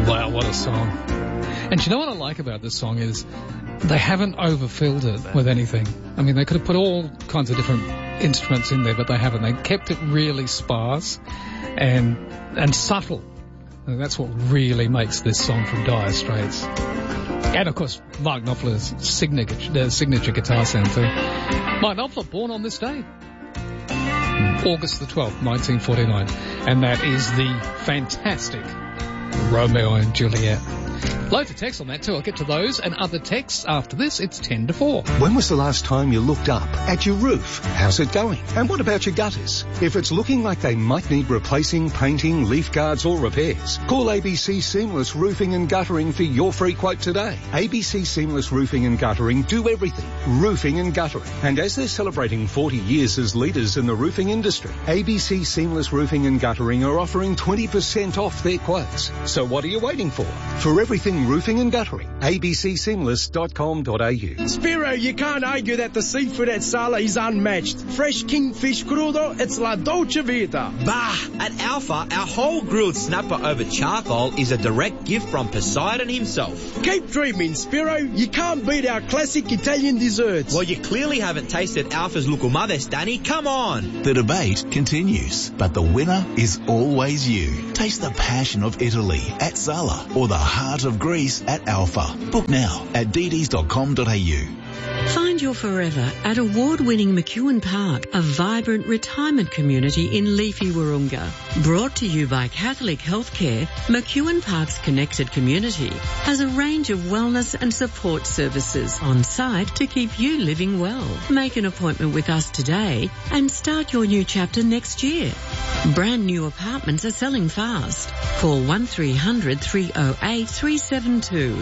Wow, what a song. And do you know what I like about this song is they haven't overfilled it with anything. I mean, they could have put all kinds of different instruments in there, but they haven't. They kept it really sparse and subtle. And that's what really makes this song from Dire Straits. And, of course, Mark Knopfler's signature guitar sound, too. Mark Knopfler, born on this day, August the 12th, 1949. And that is the fantastic Romeo and Juliet. Loads of texts on that too. I'll get to those and other texts after this. It's 10 to 4. When was the last time you looked up at your roof? How's it going? And what about your gutters? If it's looking like they might need replacing, painting, leaf guards or repairs, call ABC Seamless Roofing and Guttering for your free quote today. ABC Seamless Roofing and Guttering do everything. Roofing and guttering. And as they're celebrating 40 years as leaders in the roofing industry, ABC Seamless Roofing and Guttering are offering 20% off their quotes. So what are you waiting for? For everything roofing and guttering, abcseamless.com.au. Spiro, you can't argue that the seafood at Sala is unmatched. Fresh kingfish crudo, it's la dolce vita. Bah! At Alpha, our whole grilled snapper over charcoal is a direct gift from Poseidon himself. Keep dreaming, Spiro. You can't beat our classic Italian desserts. Well, you clearly haven't tasted Alpha's Lucumades, Danny. Come on! The debate continues, but the winner is always you. Taste the passion of Italy at Sala or the heart of Greece at Alpha. Book now at dd's.com.au. Find your forever at award-winning McEwen Park, a vibrant retirement community in leafy Wahroonga. Brought to you by Catholic Healthcare, McEwen Park's connected community has a range of wellness and support services on site to keep you living well. Make an appointment with us today and start your new chapter next year. Brand new apartments are selling fast. Call 1300 308 372.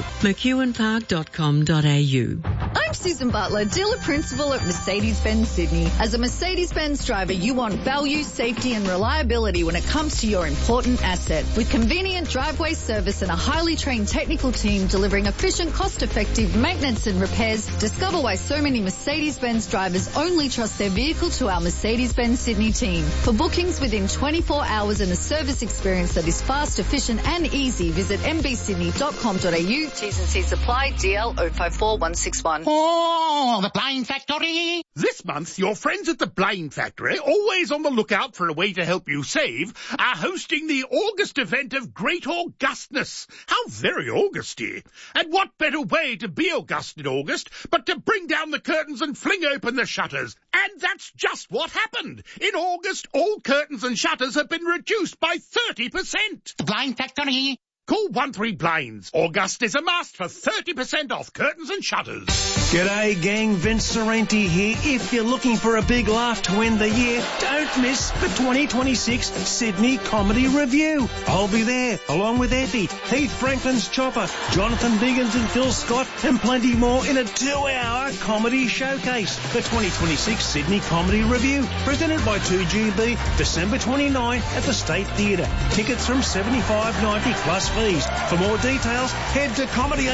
McEwenpark.com.au. I'm Susan Butler, dealer principal at Mercedes-Benz Sydney. As a Mercedes-Benz driver, you want value, safety and reliability when it comes to your important asset. With convenient driveway service and a highly trained technical team delivering efficient, cost-effective maintenance and repairs, discover why so many Mercedes-Benz drivers only trust their vehicle to our Mercedes-Benz Sydney team. For bookings within 24 hours and a service experience that is fast, efficient and easy, visit mbsydney.com.au. T's and C's apply. DL 054161. Oh, the Blind Factory! This month, your friends at the Blind Factory, always on the lookout for a way to help you save, are hosting the August event of Great Augustness. How very Augusty! And what better way to be August in August but to bring down the curtains and fling open the shutters? And that's just what happened. In August, all curtains and shutters have been reduced by 30%. The Blind Factory. Call 13Blinds. August is a must for 30% off curtains and shutters. G'day gang, Vince Sorrenti here. If you're looking for a big laugh to end the year, don't miss the 2026 Sydney Comedy Review. I'll be there, along with Effie, Heath Franklin's Chopper, Jonathan Biggins and Phil Scott, and plenty more in a 2-hour comedy showcase. The 2026 Sydney Comedy Review, presented by 2GB, December 29 at the State Theatre. Tickets from $75.90 plus fees. For more details, head to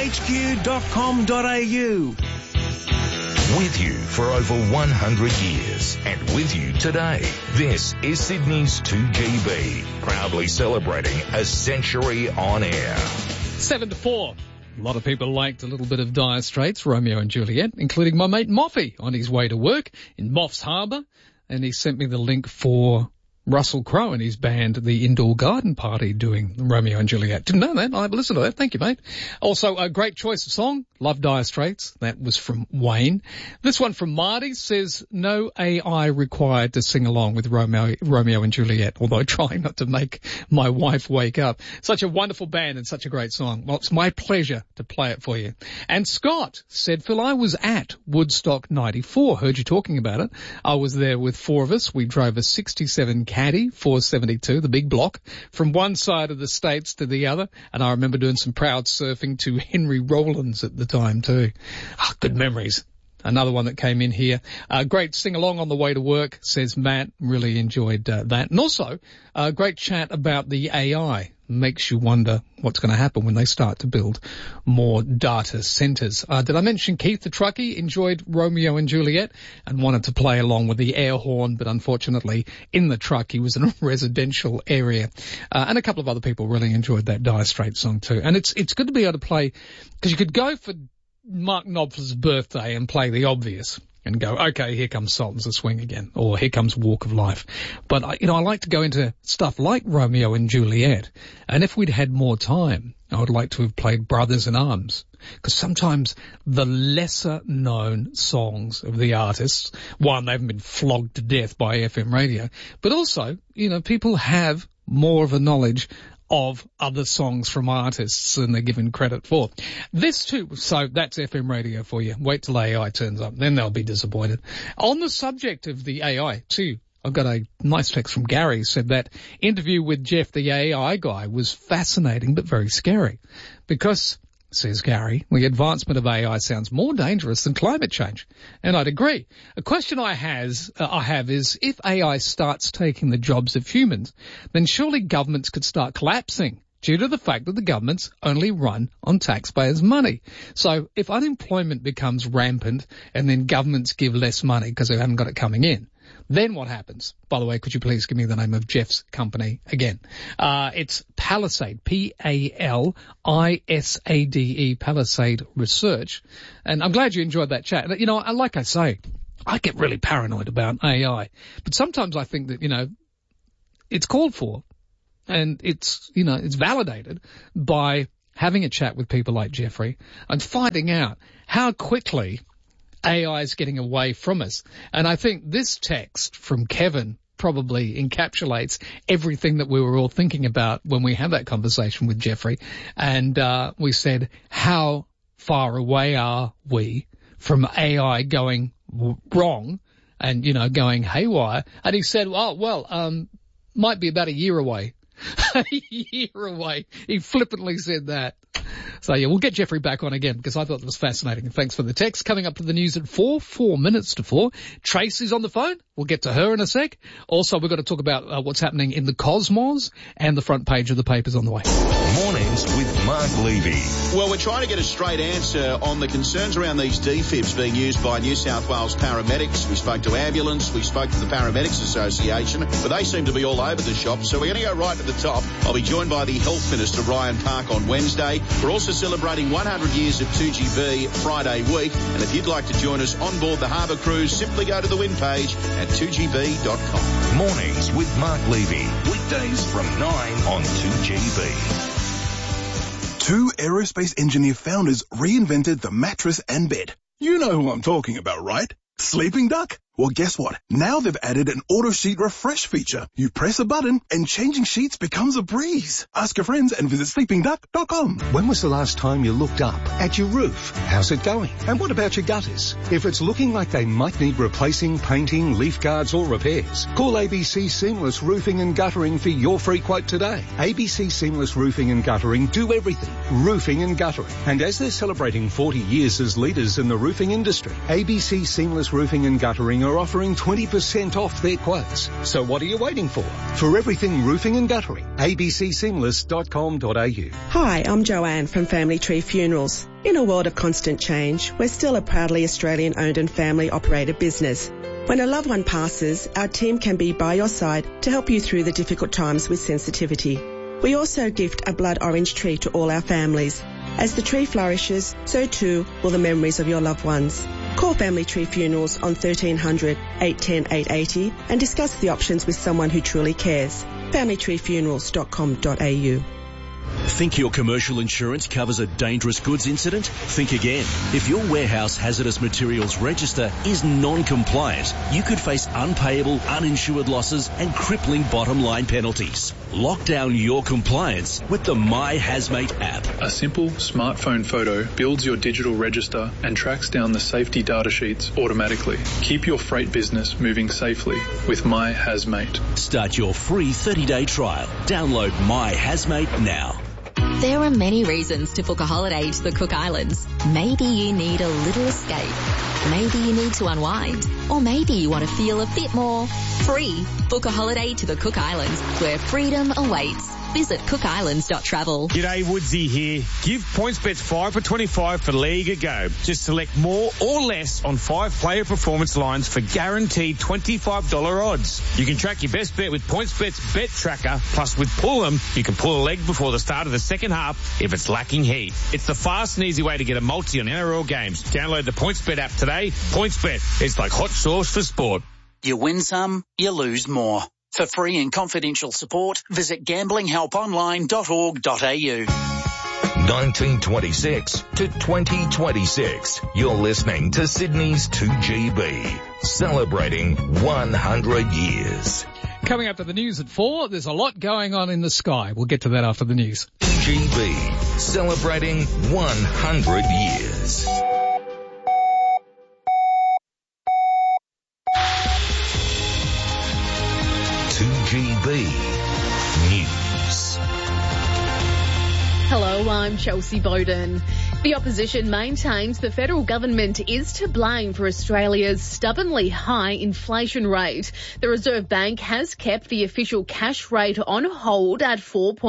comedyhq.com.au. With you for over 100 years and with you today. This is Sydney's 2GB, proudly celebrating a century on air. 7 to 4. A lot of people liked a little bit of Dire Straits, Romeo and Juliet, including my mate Moffy on his way to work in Moffs Harbour, and he sent me the link for Russell Crowe and his band, the Indoor Garden Party, doing Romeo and Juliet. Didn't know that. I've listened to that. Thank you, mate. Also, a great choice of song. Love Dire Straits. That was from Wayne. This one from Marty says, no AI required to sing along with Romeo and Juliet, although trying not to make my wife wake up. Such a wonderful band and such a great song. Well, it's my pleasure to play it for you. And Scott said, Phil, I was at Woodstock 94. Heard you talking about it. I was there with 4 of us. We drove a 67 Caddy 472, the big block, from one side of the States to the other. And I remember doing some proud surfing to Henry Rollins at the time too. Good memories. Another one that came in here. Great sing-along on the way to work, says Matt. Really enjoyed that. And also, great chat about the AI makes you wonder what's going to happen when they start to build more data centres. Did I mention Keith the truckie enjoyed Romeo and Juliet and wanted to play along with the air horn, but unfortunately in the truck he was in a residential area. And a couple of other people really enjoyed that Dire Straits song too. And it's good to be able to play, because you could go for Mark Knopfler's birthday and play the obvious and go, okay, here comes Sultans of Swing again, or here comes Walk of Life. But, I like to go into stuff like Romeo and Juliet, and if we'd had more time, I would like to have played Brothers in Arms, because sometimes the lesser-known songs of the artists, one, they haven't been flogged to death by FM radio, but also, people have more of a knowledge of other songs from artists than they're given credit for. This too, so that's FM radio for you. Wait till AI turns up, then they'll be disappointed. On the subject of the AI too, I've got a nice text from Gary, said that interview with Jeff, the AI guy, was fascinating but very scary. Because, says Gary, the advancement of AI sounds more dangerous than climate change. And I'd agree. A question I have is, if AI starts taking the jobs of humans, then surely governments could start collapsing due to the fact that the governments only run on taxpayers' money. So if unemployment becomes rampant and then governments give less money because they haven't got it coming in, then what happens? By the way, could you please give me the name of Jeff's company again? It's Palisade, P-A-L-I-S-A-D-E, Palisade Research. And I'm glad you enjoyed that chat. Like I say, I get really paranoid about AI. But sometimes I think that, it's called for and it's validated by having a chat with people like Jeffrey and finding out how quickly AI is getting away from us. And I think this text from Kevin probably encapsulates everything that we were all thinking about when we had that conversation with Jeffrey. And we said, how far away are we from AI going wrong and, going haywire? And he said, might be about a year away. A year away. He flippantly said that. So yeah, we'll get Jeffrey back on again because I thought it was fascinating. Thanks for the text. Coming up to the news at 4 minutes to 4. Tracy's on the phone. We'll get to her in a sec. Also, we've got to talk about what's happening in the cosmos, and the front page of the paper's on the way. Mornings with Mark Levy. Well, we're trying to get a straight answer on the concerns around these defibs being used by New South Wales paramedics. We spoke to ambulance, we spoke to the Paramedics Association, but they seem to be all over the shop, so we're going to go right to the top. I'll be joined by the Health Minister, Ryan Park, on Wednesday. We're also celebrating 100 years of 2GB Friday week, and if you'd like to join us on board the Harbour Cruise, simply go to the win page at 2gb.com. Mornings with Mark Levy. Weekdays from 9 on 2GB. Two aerospace engineer founders reinvented the mattress and bed. You know who I'm talking about, right? Sleeping Duck? Well, guess what? Now they've added an auto sheet refresh feature. You press a button and changing sheets becomes a breeze. Ask your friends and visit sleepingduck.com. When was the last time you looked up at your roof? How's it going? And what about your gutters? If it's looking like they might need replacing, painting, leaf guards or repairs, call ABC Seamless Roofing and Guttering for your free quote today. ABC Seamless Roofing and Guttering do everything. Roofing and guttering. And as they're celebrating 40 years as leaders in the roofing industry, ABC Seamless Roofing and Guttering are offering 20% off their quotes. So what are you waiting for? For everything roofing and guttering, abcseamless.com.au. Hi, I'm Joanne from Family Tree Funerals. In a world of constant change, we're still a proudly Australian-owned and family-operated business. When a loved one passes, our team can be by your side to help you through the difficult times with sensitivity. We also gift a blood orange tree to all our families. As the tree flourishes, so too will the memories of your loved ones. Call Family Tree Funerals on 1300 810 880 and discuss the options with someone who truly cares. FamilyTreeFunerals.com.au. Think your commercial insurance covers a dangerous goods incident? Think again. If your warehouse hazardous materials register is non-compliant, you could face unpayable, uninsured losses and crippling bottom line penalties. Lock down your compliance with the My Hazmate app. A simple smartphone photo builds your digital register and tracks down the safety data sheets automatically. Keep your freight business moving safely with My Hazmate. Start your free 30-day trial. Download My Hazmate now. There are many reasons to book a holiday to the Cook Islands. Maybe you need a little escape. Maybe you need to unwind. Or maybe you want to feel a bit more free. Book a holiday to the Cook Islands where freedom awaits. Visit cookislands.travel. G'day, Woodsy here. Give PointsBet 5 for 25 for League a go. Just select more or less on 5 player performance lines for guaranteed $25 odds. You can track your best bet with PointsBet's Bet Tracker. Plus, with Pull 'em, you can pull a leg before the start of the second half if it's lacking heat. It's the fast and easy way to get a multi on NRL games. Download the PointsBet app today. PointsBet, it's like hot sauce for sport. You win some, you lose more. For free and confidential support, visit gamblinghelponline.org.au. 1926 to 2026. You're listening to Sydney's 2GB, celebrating 100 years. Coming up to the news at 4, there's a lot going on in the sky. We'll get to that after the news. 2GB, celebrating 100 years. News. Hello, I'm Chelsea Bowden. The opposition maintains the federal government is to blame for Australia's stubbornly high inflation rate. The Reserve Bank has kept the official cash rate on hold at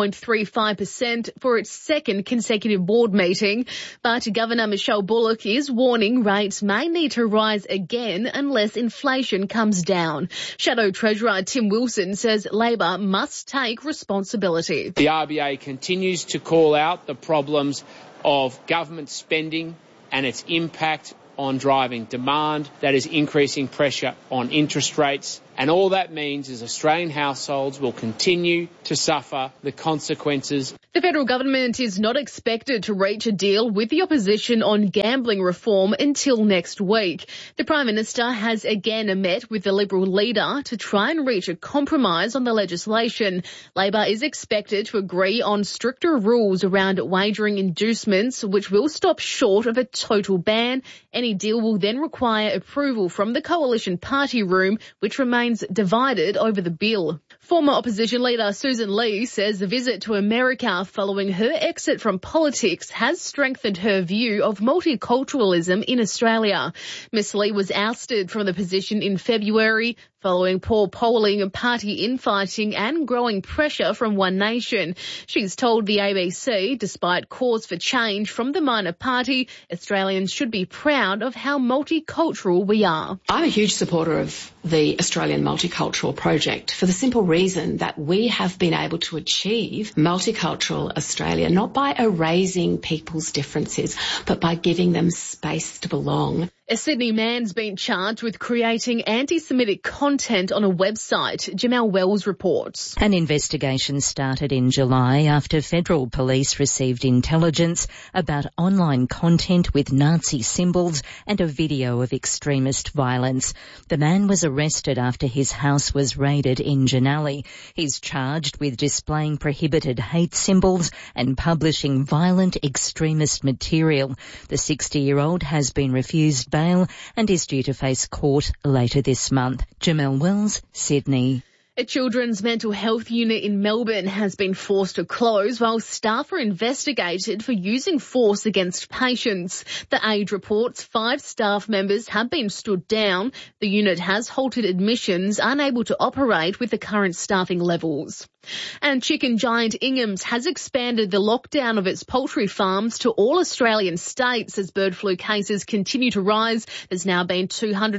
4.35% for its second consecutive board meeting. But Governor Michelle Bullock is warning rates may need to rise again unless inflation comes down. Shadow Treasurer Tim Wilson says Labor must take responsibility. The RBA continues to call out the problems of government spending and its impact on driving demand that is increasing pressure on interest rates. And all that means is Australian households will continue to suffer the consequences. The federal government is not expected to reach a deal with the opposition on gambling reform until next week. The Prime Minister has again met with the Liberal leader to try and reach a compromise on the legislation. Labor is expected to agree on stricter rules around wagering inducements, which will stop short of a total ban. Any deal will then require approval from the coalition party room, which remains divided over the bill. Former opposition leader Susan Lee says the visit to America following her exit from politics has strengthened her view of multiculturalism in Australia. Ms. Lee was ousted from the position in February following poor polling, party infighting and growing pressure from One Nation. She's told the ABC, despite calls for change from the minor party, Australians should be proud of how multicultural we are. I'm a huge supporter of the Australian Multicultural Project for the simple reason that we have been able to achieve multicultural Australia not by erasing people's differences, but by giving them space to belong. A Sydney man's been charged with creating anti-Semitic content on a website. Jamel Wells reports. An investigation started in July after federal police received intelligence about online content with Nazi symbols and a video of extremist violence. The man was arrested after his house was raided in Janali. He's charged with displaying prohibited hate symbols and publishing violent extremist material. The 60-year-old has been refused bail and is due to face court later this month. Jamel Wells, Sydney. A children's mental health unit in Melbourne has been forced to close while staff are investigated for using force against patients. The Age reports 5 staff members have been stood down. The unit has halted admissions, unable to operate with the current staffing levels. And chicken giant Ingham's has expanded the lockdown of its poultry farms to all Australian states as bird flu cases continue to rise. There's now been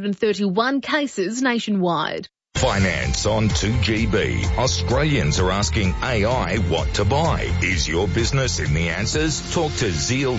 231 cases nationwide. Finance on 2GB. Australians are asking AI what to buy. Is your business in the answers? Talk to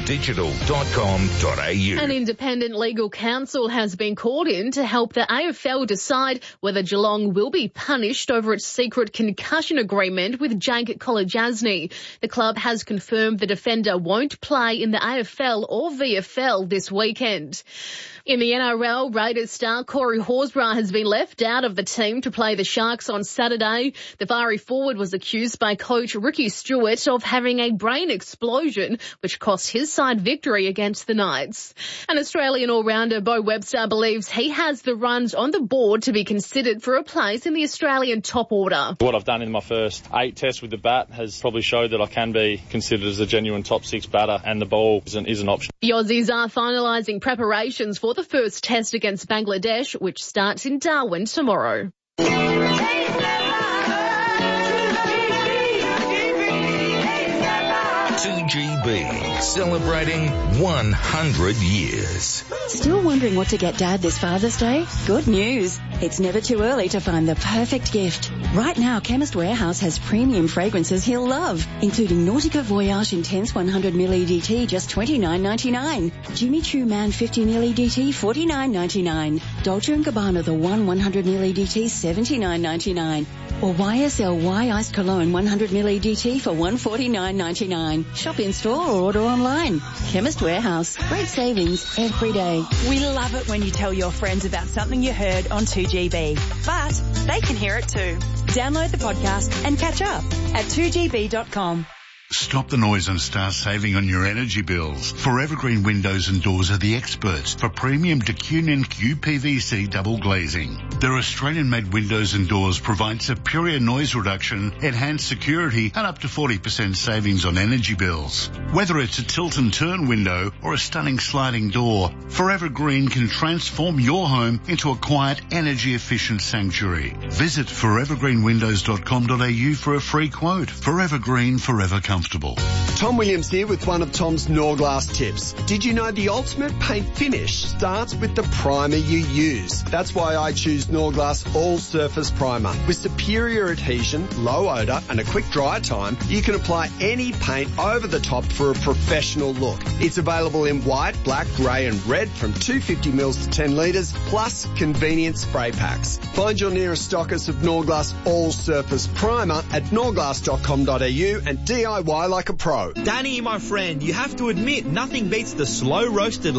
zealdigital.com.au. An independent legal counsel has been called in to help the AFL decide whether Geelong will be punished over its secret concussion agreement with Jake Kolodjasny. The club has confirmed the defender won't play in the AFL or VFL this weekend. In the NRL, Raiders star Corey Horsburgh has been left out of the team to play the Sharks on Saturday. The fiery forward was accused by coach Ricky Stewart of having a brain explosion, which cost his side victory against the Knights. An Australian all-rounder Bo Webster believes he has the runs on the board to be considered for a place in the Australian top order. What I've done in my first 8 tests with the bat has probably showed that I can be considered as a genuine top 6 batter, and the ball is an option. The Aussies are finalising preparations for the first test against Bangladesh, which starts in Darwin tomorrow. 2GB, celebrating 100 years. Still wondering what to get Dad this Father's Day? Good news. It's never too early to find the perfect gift. Right now, Chemist Warehouse has premium fragrances he'll love, including Nautica Voyage Intense 100ml EDT, just $29.99. Jimmy Choo Man 50ml EDT, $49.99. Dolce & Gabbana The One 100ml EDT, $79.99. Or YSL Iced Cologne 100ml EDT for $149.99. Shop in store or order online. Chemist Warehouse. Great savings every day. We love it when you tell your friends about something you heard on 2GB. But they can hear it too. Download the podcast and catch up at 2gb.com. Stop the noise and start saving on your energy bills. Forever Green Windows and Doors are the experts for premium Decunion QPVC double glazing. Their Australian-made windows and doors provide superior noise reduction, enhanced security, and up to 40% savings on energy bills. Whether it's a tilt and turn window or a stunning sliding door, Forever Green can transform your home into a quiet, energy-efficient sanctuary. Visit forevergreenwindows.com.au for a free quote. Forever Green, forever comfortable. Tom Williams here with one of Tom's Norglass tips. Did you know the ultimate paint finish starts with the primer you use? That's why I choose Norglass All Surface Primer. With superior adhesion, low odour and a quick dry time, you can apply any paint over the top for a professional look. It's available in white, black, grey and red from 250ml to 10 litres, plus convenient spray packs. Find your nearest stockist of Norglass All Surface Primer at norglass.com.au and DIY like a pro. Danny, my friend, you have to admit, nothing beats the slow roasted